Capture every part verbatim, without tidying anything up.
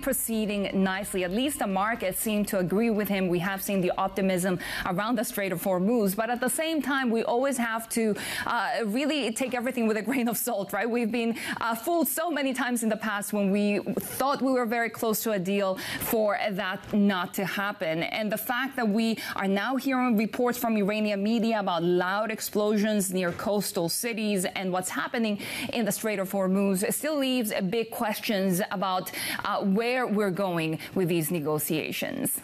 proceeding nicely. At least the market seemed to agree with him. We have seen the optimism around the Strait of Hormuz, but at the same time, we always have to uh, really take everything with a grain of salt, right? We've been uh, fooled so many times in the past when we thought we were very close to a deal for that not to happen. And the fact that we are now hearing reports from Iranian media about loud explosions near coastal cities and what's happening in the Strait of Hormuz still leaves big questions about uh, where we're going with these negotiations.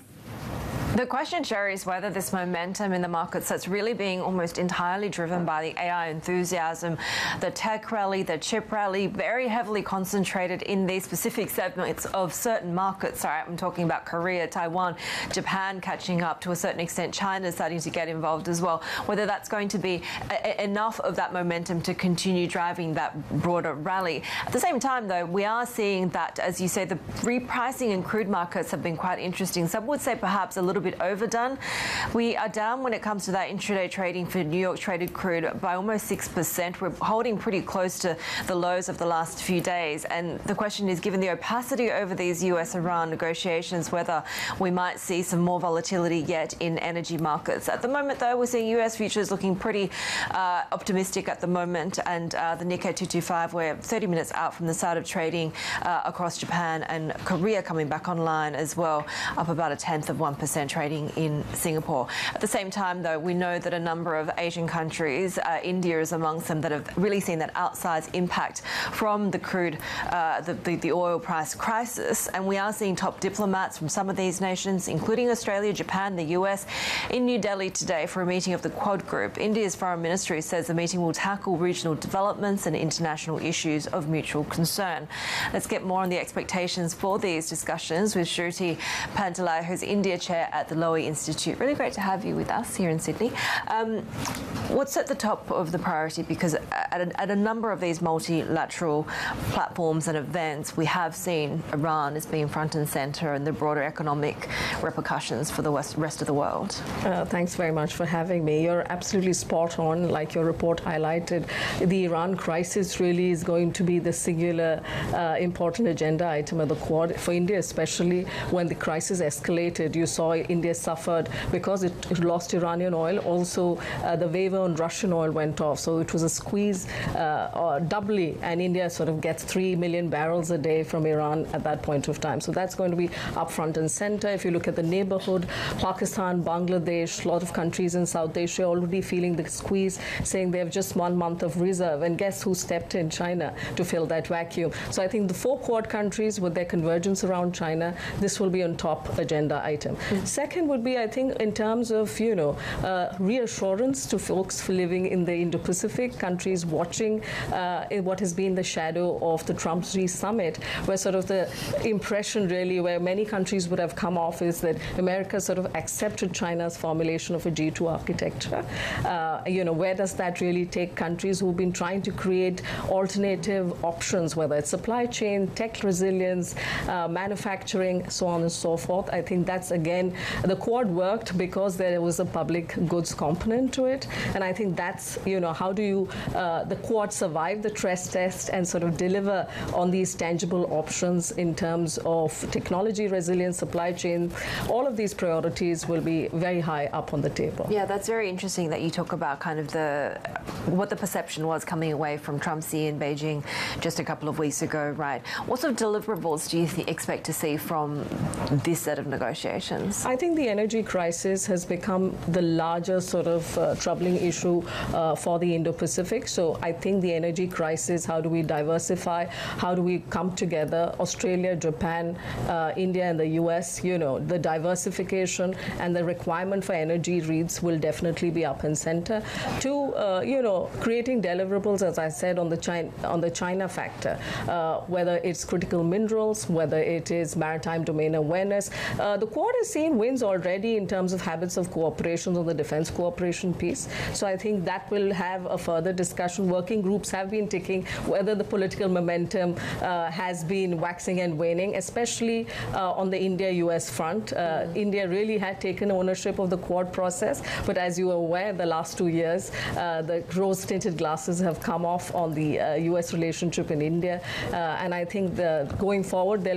The question, Sherry, is whether this momentum in the markets that's really being almost entirely driven by the A I enthusiasm, the tech rally, the chip rally, very heavily concentrated in these specific segments of certain markets. Sorry, I'm talking about Korea, Taiwan, Japan catching up to a certain extent, China starting to get involved as well, whether that's going to be a enough of that momentum to continue driving that broader rally. At the same time, though, we are seeing that, as you say, the repricing in crude markets have been quite interesting. Some would say perhaps a little bit overdone. We are down when it comes to that intraday trading for New York traded crude by almost six percent. We're holding pretty close to the lows of the last few days. And the question is, given the opacity over these U S Iran negotiations, whether we might see some more volatility yet in energy markets. At the moment, though, we're seeing U S futures looking pretty uh, optimistic at the moment. And uh, the Nikkei two twenty-five, we're thirty minutes out from the start of trading uh, across Japan and Korea coming back online as well, up about a tenth of one percent trading in Singapore. At the same time, though, we know that a number of Asian countries, uh, India is amongst them, that have really seen that outsized impact from the crude, uh, the, the, the oil price crisis. And we are seeing top diplomats from some of these nations, including Australia, Japan, the U S, in New Delhi today for a meeting of the Quad Group. India's foreign ministry says the meeting will tackle regional developments and international issues of mutual concern. Let's get more on the expectations for these discussions with Shruti Pantalai, who's India chair at the Lowy Institute. Really great to have you with us here in Sydney. Um, what's at the top of the priority? Because at a, at a number of these multilateral platforms and events, we have seen Iran as being front and centre and the broader economic repercussions for the west, rest of the world. Uh, thanks very much for having me. You're absolutely spot on. Like your report highlighted, the Iran crisis really is going to be the singular uh, important agenda item of the Quad. For India especially, when the crisis escalated, you saw India suffered because it, it lost Iranian oil. Also, uh, the waiver on Russian oil went off. So it was a squeeze uh, uh, doubly, and India sort of gets three million barrels a day from Iran at that point of time. So that's going to be up front and center. If you look at the neighborhood, Pakistan, Bangladesh, a lot of countries in South Asia already feeling the squeeze, saying they have just one month of reserve. And guess who stepped in? China, to fill that vacuum. So I think the four Quad countries, with their convergence around China, this will be on top agenda item. Mm-hmm. Second would be, I think, in terms of, you know, uh, reassurance to folks living in the Indo-Pacific countries watching uh, what has been the shadow of the Trump-Xi summit, where sort of the impression really where many countries would have come off is that America sort of accepted China's formulation of a G two architecture. Uh, you know, where does that really take countries who've been trying to create alternative options, whether it's supply chain, tech resilience, uh, manufacturing, so on and so forth. I think that's, again, the Quad worked because there was a public goods component to it. And I think that's, you know, how do you, uh, the Quad survive the stress test and sort of deliver on these tangible options in terms of technology resilience, supply chain. All of these priorities will be very high up on the table. Yeah, that's very interesting that you talk about kind of the what the perception was coming away from Trump-Xi in Beijing just a couple of weeks ago, right? What sort of deliverables do you th expect to see from this set of negotiations? I think the energy crisis has become the larger sort of uh, troubling issue uh, for the Indo-Pacific. So I think the energy crisis, how do we diversify? How do we come together? Australia, Japan, uh, India, and the U S, you know, the diversification and the requirement for energy reads will definitely be up and center. To, uh, you know, creating deliverables, as I said, on the China, on the China factor, uh, whether it's critical minerals, whether it is maritime domain awareness. Uh, the Quad has seen wins already in terms of habits of cooperation on the defense cooperation piece. So I think that will have a further discussion. Working groups have been ticking whether the political momentum uh, has been waxing and waning, especially uh, on the India-U S front. Uh, mm-hmm. India really had taken ownership of the Quad process, but as you are aware, the last two years, uh, the rose-tinted glasses have come off on the uh, U S relationship in India, uh, and I think the, going forward, there'll